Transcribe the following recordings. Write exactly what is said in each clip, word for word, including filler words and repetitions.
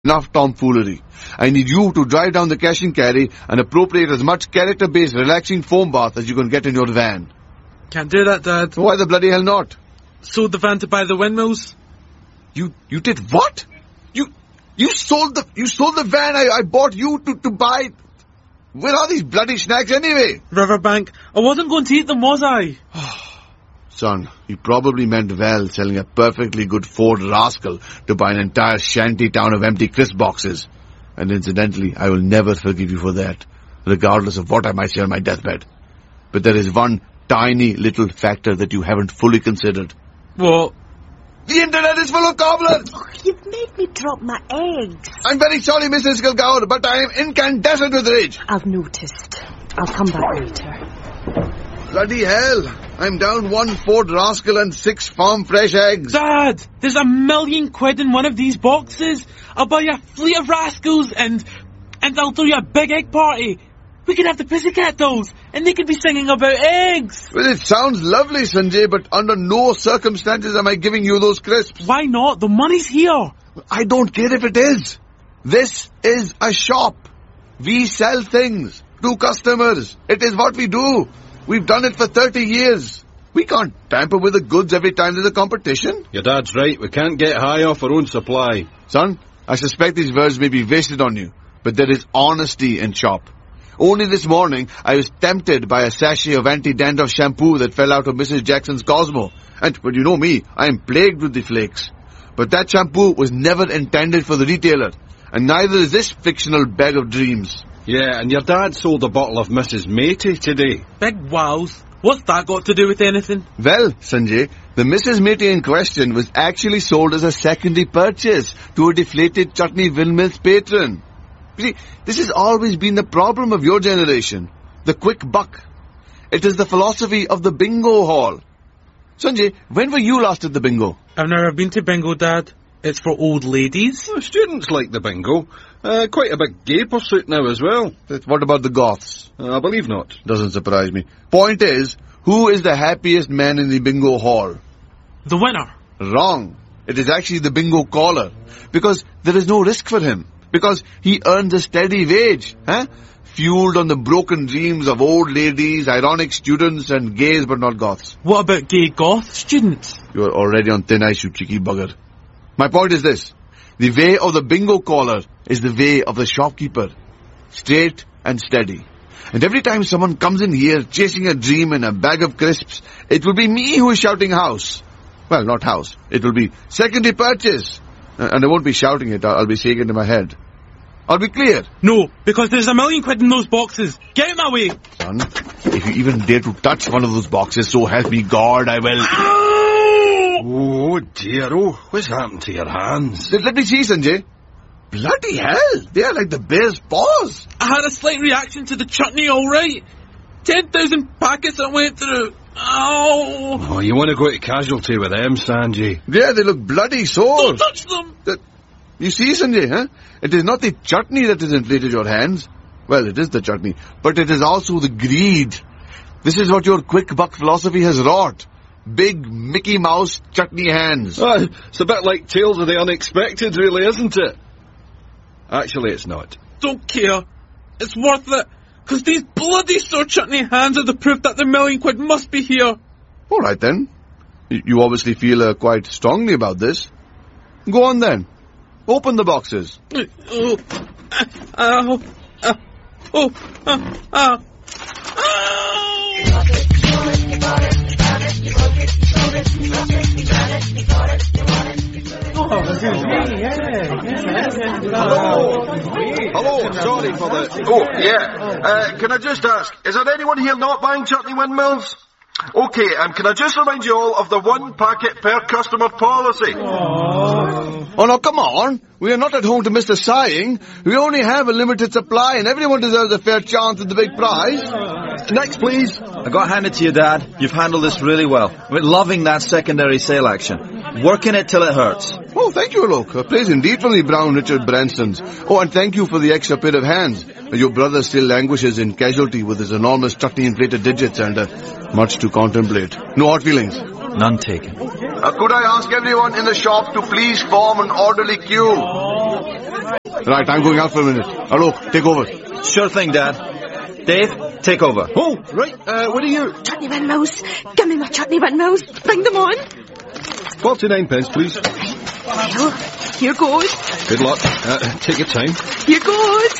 Enough tomfoolery. I need you to drive down the cash and carry and appropriate as much character-based relaxing foam bath as you can get in your van. Can't do that, Dad. Why the bloody hell not? Sold the van to buy the windmills. You you did what? You you sold the you sold the van I, I bought you to, to buy. Where are these bloody snacks anyway? Riverbank. I wasn't going to eat them, was I? Son, you probably meant well selling a perfectly good Ford Rascal to buy an entire shanty town of empty crisp boxes. And incidentally, I will never forgive you for that, regardless of what I might say on my deathbed. But there is one tiny little factor that you haven't fully considered. What? The internet is full of cobblers! Oh, you've made me drop my eggs. I'm very sorry, Missus Gilgour, but I am incandescent with rage. I've noticed. I'll come back later. Bloody hell. I'm down one Ford Rascal and six farm fresh eggs. Dad, there's a million quid in one of these boxes. I'll buy you a fleet of Rascals and and I'll throw you a big egg party. We could have the Pussycat Dolls and they could be singing about eggs. Well, it sounds lovely, Sanjay, but under no circumstances am I giving you those crisps. Why not? The money's here. I don't care if it is. This is a shop. We sell things to customers. It is what we do. We've done it for thirty years. We can't tamper with the goods every time there's a competition. Your dad's right. We can't get high off our own supply. Son, I suspect these words may be wasted on you, but there is honesty in shop. Only this morning, I was tempted by a sachet of anti-dandruff shampoo that fell out of Missus Jackson's Cosmo. And, well, you know me, I am plagued with the flakes. But that shampoo was never intended for the retailer, and neither is this fictional bag of dreams. Yeah, and your dad sold a bottle of Missus Matey today. Big wows. What's that got to do with anything? Well, Sanjay, the Missus Matey in question was actually sold as a secondary purchase to a deflated Chutney Windmills patron. You see, this has always been the problem of your generation. The quick buck. It is the philosophy of the bingo hall. Sanjay, when were you last at the bingo? I've never been to bingo, Dad. It's for old ladies. Well, students like the bingo. Uh, quite a big gay pursuit now as well. What about the goths? Uh, I believe not. Doesn't surprise me. Point is, who is the happiest man in the bingo hall? The winner. Wrong. It is actually the bingo caller. Because there is no risk for him. Because he earns a steady wage. Huh? Fueled on the broken dreams of old ladies, ironic students, and gays but not goths. What about gay goth students? You are already on thin ice, you cheeky bugger. My point is this. The way of the bingo caller is the way of the shopkeeper. Straight and steady. And every time someone comes in here chasing a dream and a bag of crisps, it will be me who is shouting house. Well, not house. It will be secondary purchase. And I won't be shouting it. I'll be saying it in my head. I'll be clear. No, because there's a million quid in those boxes. Get out my way. Son, if you even dare to touch one of those boxes, so help me God, I will... Oh, dear. Oh, what's happened to your hands? Let, let me see, Sanjay. Bloody hell. They are like the bear's paws. I had a slight reaction to the chutney, all right. ten thousand packets I went through. Ow. Oh, you want to go to casualty with them, Sanjay? Yeah, they look bloody sore. Don't touch them. The, you see, Sanjay, huh? It is not the chutney that has inflated your hands. Well, it is the chutney. But it is also the greed. This is what your quick buck philosophy has wrought. Big Mickey Mouse chutney hands. Oh, it's a bit like Tales of the Unexpected, really, isn't it? Actually, it's not. Don't care. It's worth it. Because these bloody sore chutney hands are the proof that the million quid must be here. All right, then. Y- you obviously feel uh, quite strongly about this. Go on, then. Open the boxes. Uh, oh, uh, uh, uh, oh, uh, uh, Hello. Hello, sorry for the... Oh, yeah. Uh, can I just ask, is there anyone here not buying Chutney Windmills? Okay, um, can I just remind you all of the one packet per customer policy? Aww. Oh, no, come on. We are not at home to Mister Sighing. We only have a limited supply and everyone deserves a fair chance at the big prize. Next, please. I got to hand it to you, Dad. You've handled this really well. We're loving that secondary sale action. Working it till it hurts. Oh, thank you, Alok. Uh, praise indeed from the Brown Richard Bransons. Oh, and thank you for the extra pair of hands. Uh, your brother still languishes in casualty with his enormous chutney-inflated digits and uh, much to contemplate. No hard feelings. None taken. Uh, could I ask everyone in the shop to please form an orderly queue? Right, I'm going out for a minute. Hello, take over. Sure thing, Dad. Dave, take over. Oh, right, uh, what are you? Chutney windmills. Give me my chutney windmills. Bring them on. forty-nine pence, please. Well, here goes. Good luck. Uh, take your time. Here goes.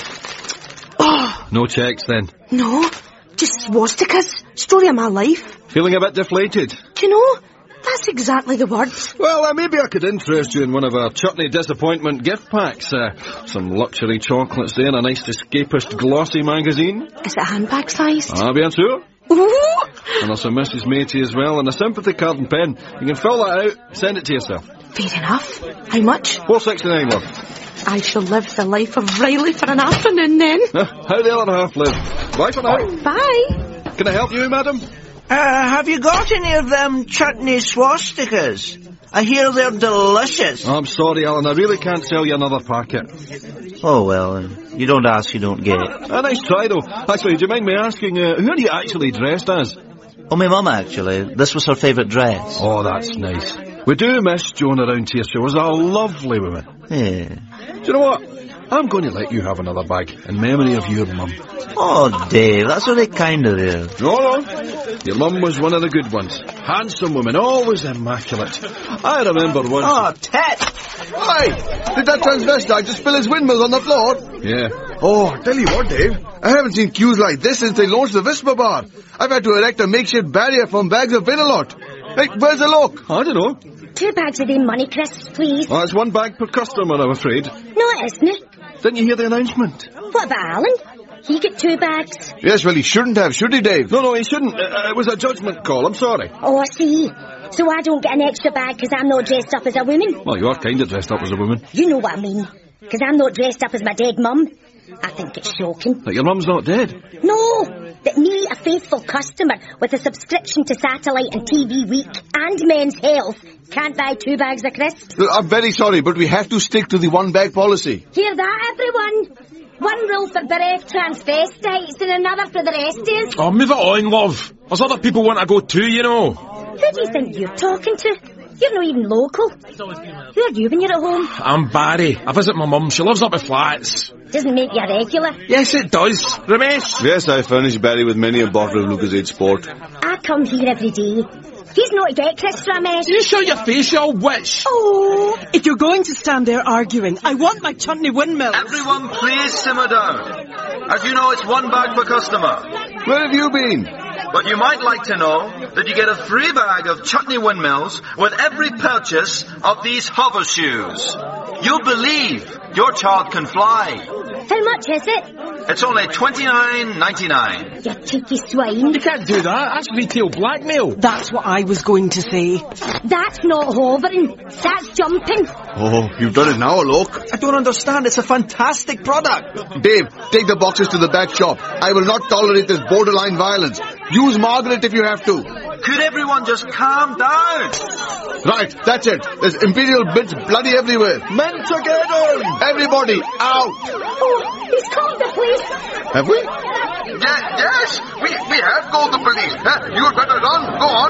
Oh, No checks, then. no. Just swastikas. Story of my life. Feeling a bit deflated? Do you know? That's exactly the words. Well, uh, maybe I could interest you in one of our Chutney Disappointment gift packs. Uh, some luxury chocolates there, a nice escapist glossy magazine. Is it handbag size? Ah, bien sûr. Ooh. And there's a Missus Matey as well, and a sympathy card and pen. You can fill that out, send it to yourself. Fair enough. How much? four sixty-nine, love. I shall live the life of Riley for an afternoon then. How the other half live. Bye for now. Bye. Can I help you, madam? Uh, have you got any of them chutney swastikas? I hear they're delicious. I'm sorry, Alan, I really can't sell you another packet. Oh, well, uh, you don't ask, you don't get. A nice try, though. Actually, do you mind me asking, uh, who are you actually dressed as? Oh, my mum, actually. This was her favourite dress. Oh, that's nice. We do miss Joan around here. She was a lovely woman. Yeah. Do you know what? I'm going to let you have another bag in memory of your mum. Oh, Dave, that's very kind of you. No, no. Your mum was one of the good ones. Handsome woman, always immaculate. I remember once... Oh, Ted! Why? Did that transvestite just spill his windmills on the floor? Yeah. Oh, tell you what, Dave. I haven't seen queues like this since they launched the Whisper Bar. I've had to erect a makeshift barrier from bags of Vinalot. Hey, where's the look? I don't know. Two bags of them money crisps, please. Well, it's one bag per customer, I'm afraid. No, it isn't. Didn't you hear the announcement? What about Alan? He get two bags. Yes, well, he shouldn't have, should he, Dave? No, no, he shouldn't. Uh, it was a judgment call. I'm sorry. Oh, I see. So I don't get an extra bag because I'm not dressed up as a woman? Well, you are kind of dressed up as a woman. You know what I mean. Because I'm not dressed up as my dead mum. I think it's shocking. But your mum's not dead. No, that me, a faithful customer with a subscription to Satellite and T V Week and Men's Health, can't buy two bags of crisps. Uh, I'm very sorry, but we have to stick to the one-bag policy. Hear that, everyone? One rule for bereft transvestites and another for the rest of us. Oh, move it on, love. There's other people want to go too, you know. Who do you think you're talking to? You're not even local. Who are you when you're at home? I'm Barry. I visit my mum. She lives up at Flats. Doesn't make you a regular. Yes, it does. Ramesh? Yes, I furnish Barry with many a bottle of Lucozade Sport. I come here every day. He's not to get Chris Ramesh. You shut your face, you old witch. Oh, if you're going to stand there arguing, I want my chutney windmill. Everyone, please simmer down. As you know, it's one bag per customer. Where have you been? But you might like to know that you get a free bag of chutney windmills with every purchase of these hover shoes. You'll believe your child can fly. How much is it? It's only twenty-nine ninety-nine. You cheeky swine. You can't do that. That's retail blackmail. That's what I was going to say. That's not hovering. That's jumping. Oh, you've done it now, look. I don't understand. It's a fantastic product. Dave, take the boxes to the back shop. I will not tolerate this borderline violence. Use Margaret if you have to. Could everyone just calm down? Right, that's it. There's Imperial bits bloody everywhere. Men together! Everybody, out! Oh, he's called the police. Have we? Yeah, yes, we, we have called the police. Uh, you'd better run. Go on.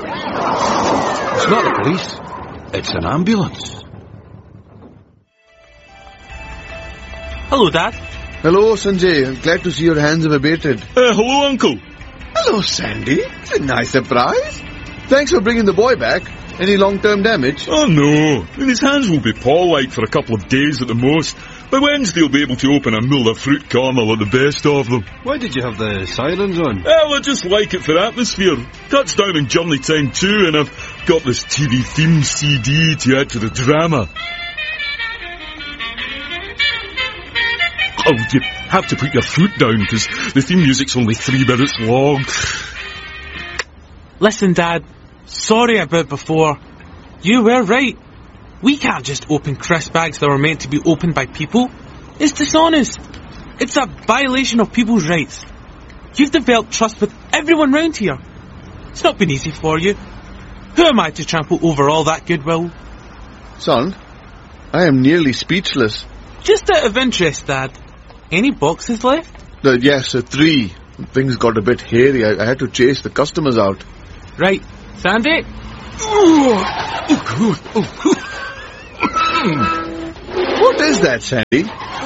It's not the police. It's an ambulance. Hello, Dad. Hello, Sanjay. I'm glad to see your hands have abated. Uh, hello, Uncle. Hello, Sandy. It's a nice surprise. Thanks for bringing the boy back. Any long-term damage? Oh, no. His hands will be paw-like for a couple of days at the most. By Wednesday, he'll be able to open a Muller fruit caramel at the best of them. Why did you have the sirens on? Well, I just like it for atmosphere. Touchdown in Journey Time too, and I've got this T V theme C D to add to the drama. Oh, you have to put your foot down, because the theme music's only three minutes long. Listen, Dad. Sorry about before. You were right. We can't just open crisp bags that were meant to be opened by people. It's dishonest. It's a violation of people's rights. You've developed trust with everyone round here. It's not been easy for you. Who am I to trample over all that goodwill? Son, I am nearly speechless. Just out of interest, Dad. Any boxes left? Uh, yes, uh, three. Things got a bit hairy. I, I had to chase the customers out. Right. Sandy? What What is that, Sandy?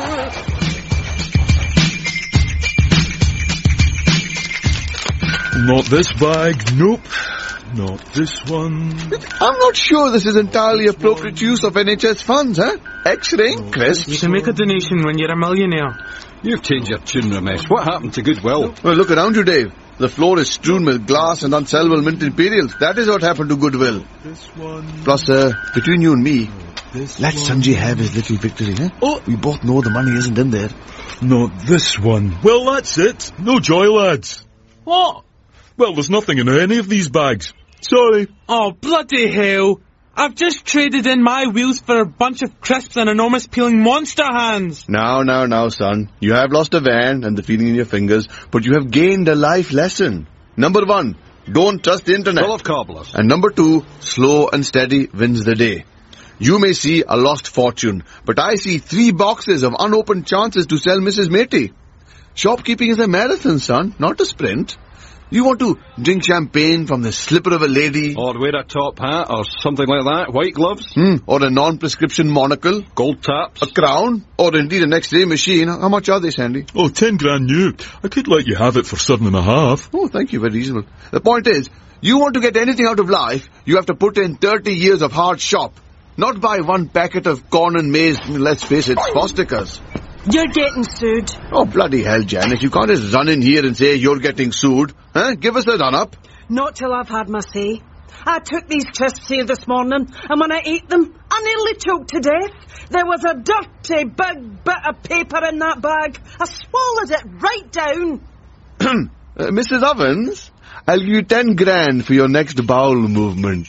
Not this bag, nope. Not this one. I'm not sure this is entirely appropriate use of N H S funds, huh? X-ray, Chris. You can make a donation when you're a millionaire. You've changed your tune, Ramesh. What happened to Goodwill? Well, look around you, Dave. The floor is strewn with glass and unsellable mint imperials. That is what happened to Goodwill. This one. Plus, uh, between you and me, This let one. Sanjay have his little victory, huh? Oh. We both know the money isn't in there. Not this one. Well, that's it. No joy, lads. What? Well, there's nothing in any of these bags. Sorry. Oh, bloody hell. I've just traded in my wheels for a bunch of crisps and enormous peeling monster hands. Now, now, now, son. You have lost a van and the feeling in your fingers, but you have gained a life lesson. Number one, don't trust the internet. Full of cobblers. And number two, slow and steady wins the day. You may see a lost fortune, but I see three boxes of unopened chances to sell Missus Matey. Shopkeeping is a marathon, son, not a sprint. You want to drink champagne from the slipper of a lady? Or wear a top hat or something like that. White gloves. Hmm, or a non-prescription monocle? Gold taps. A crown? Or indeed an X-ray machine? How much are they, Sandy? Oh, ten grand new. I could let you have it for seven and a half. Oh, thank you, very reasonable. The point is, you want to get anything out of life, you have to put in thirty years of hard shop. Not buy one packet of corn and maize, let's face it, swastikas. You're getting sued. Oh, bloody hell, Janet, you can't just run in here and say you're getting sued. Huh? Give us a run-up. Not till I've had my say. I took these crisps here this morning, and when I ate them, I nearly choked to death. There was a dirty big bit of paper in that bag. I swallowed it right down. uh, Missus Ovens, I'll give you ten grand for your next bowel movement.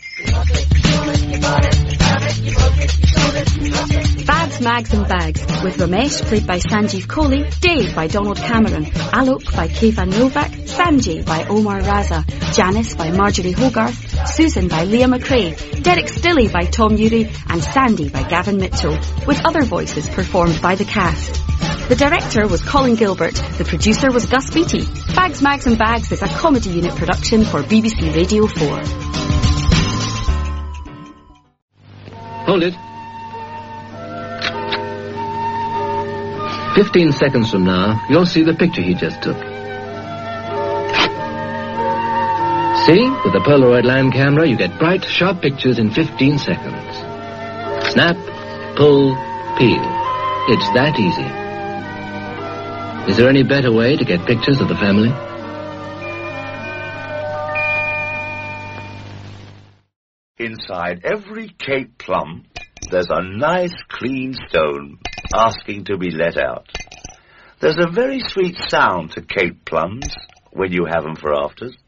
Bags, Mags and Bags, with Ramesh played by Sanjeev Kohli, Dave by Donald Cameron, Alok by Kevan Novak, Sanjay by Omar Raza, Janice by Marjorie Hogarth, Susan by Leah McRae, Derek Stilley by Tom Ury, and Sandy by Gavin Mitchell, with other voices performed by the cast. The director was Colin Gilbert, the producer was Gus Beattie. Bags, Mags and Bags is a comedy unit production for B B C Radio four. Hold it. Fifteen seconds from now, you'll see the picture he just took. See? With the Polaroid land camera, you get bright, sharp pictures in fifteen seconds. Snap, pull, peel. It's that easy. Is there any better way to get pictures of the family? Inside every Cape plum, there's a nice clean stone asking to be let out. There's a very sweet sound to Cape plums when you have them for afters.